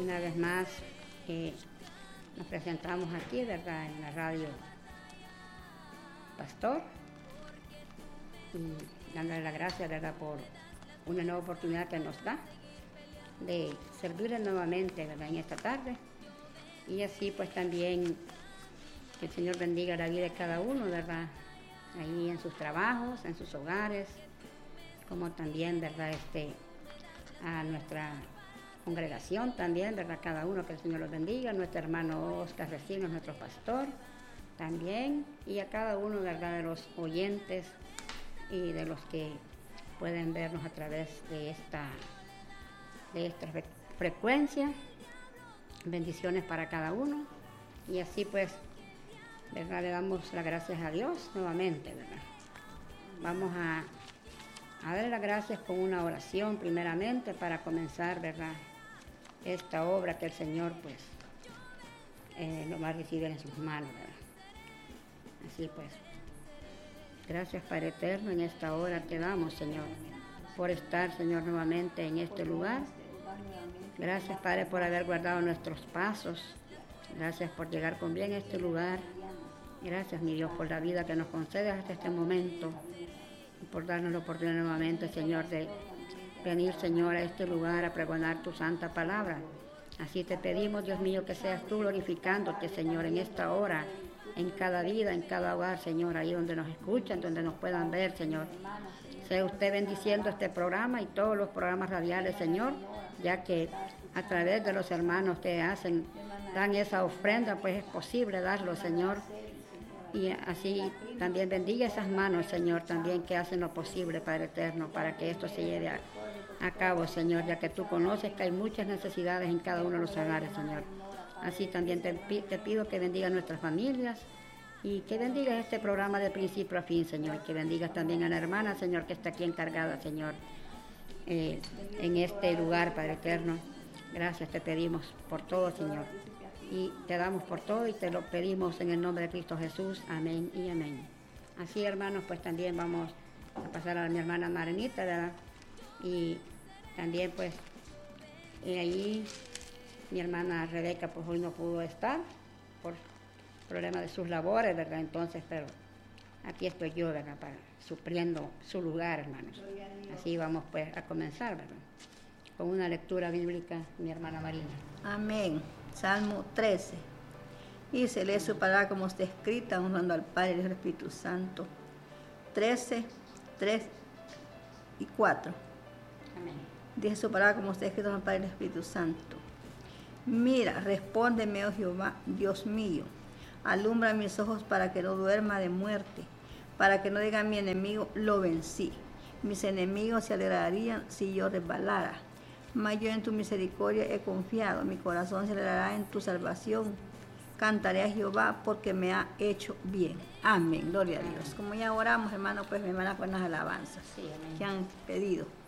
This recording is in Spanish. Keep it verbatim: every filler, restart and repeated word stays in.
Una vez más eh, nos presentamos aquí, ¿verdad?, en la radio Pastor, y dándole las gracias, ¿verdad?, por una nueva oportunidad que nos da de servirle nuevamente, ¿verdad?, en esta tarde. Y así pues también que el Señor bendiga la vida de cada uno, ¿verdad?, ahí en sus trabajos, en sus hogares, como también, ¿verdad?, este, a nuestra congregación también, ¿verdad?, cada uno, que el Señor los bendiga, nuestro hermano Oscar Recino, nuestro pastor también, y a cada uno, ¿verdad?, de los oyentes y de los que pueden vernos a través de esta, de esta fre- frecuencia. Bendiciones para cada uno, y así pues, ¿verdad?, le damos las gracias a Dios nuevamente, ¿verdad? Vamos a, a darle las gracias con una oración primeramente para comenzar, ¿verdad?, esta obra que el Señor pues eh, nos va a recibir en sus manos, ¿verdad? Así pues, gracias Padre Eterno, en esta hora te damos, Señor, por estar, Señor, nuevamente en este lugar. Gracias, Padre, por haber guardado nuestros pasos. Gracias por llegar con bien a este lugar. Gracias, mi Dios, por la vida que nos concedes hasta este momento, y por darnos la oportunidad nuevamente, Señor, de venir, Señor, a este lugar a pregonar tu santa palabra. Así te pedimos, Dios mío, que seas tú glorificándote, Señor, en esta hora, en cada vida, en cada hogar, Señor, ahí donde nos escuchan, donde nos puedan ver, Señor. Sea usted bendiciendo este programa y todos los programas radiales, Señor, ya que a través de los hermanos que hacen, dan esa ofrenda, pues es posible darlo, Señor. Y así también bendiga esas manos, Señor, también que hacen lo posible, Padre Eterno, para que esto se lleve a, a cabo, Señor, ya que tú conoces que hay muchas necesidades en cada uno de los hogares, Señor. Así también te, te pido que bendiga nuestras familias y que bendiga este programa de principio a fin, Señor. Que bendigas también a la hermana, Señor, que está aquí encargada, Señor, eh, en este lugar, Padre Eterno. Gracias te pedimos por todo, Señor. Y te damos por todo y te lo pedimos en el nombre de Cristo Jesús. Amén y amén. Así, hermanos, pues también vamos a pasar a mi hermana Marinita, ¿verdad? Y también, pues, y ahí mi hermana Rebeca, pues hoy no pudo estar por problemas de sus labores, ¿verdad? Entonces, pero aquí estoy yo, ¿verdad?, para supliendo su lugar, hermanos. Así vamos, pues, a comenzar, ¿verdad?, con una lectura bíblica, mi hermana Marina. Amén. Salmo trece. Y se lee su palabra como está escrita, honrando al Padre y al Espíritu Santo. trece, tres y cuatro. Amén. Dice su palabra como está escrita, honrando al Padre y al Espíritu Santo. Mira, respóndeme, oh Jehová, Dios mío. Alumbra mis ojos para que no duerma de muerte, para que no diga mi enemigo, lo vencí. Mis enemigos se alegrarían si yo resbalara. Mas yo en tu misericordia he confiado, mi corazón se alegrará en tu salvación. Cantaré a Jehová porque me ha hecho bien. Amén, gloria a Dios. Como ya oramos, hermano, pues mi hermana con las alabanzas Sí, amén. que han pedido.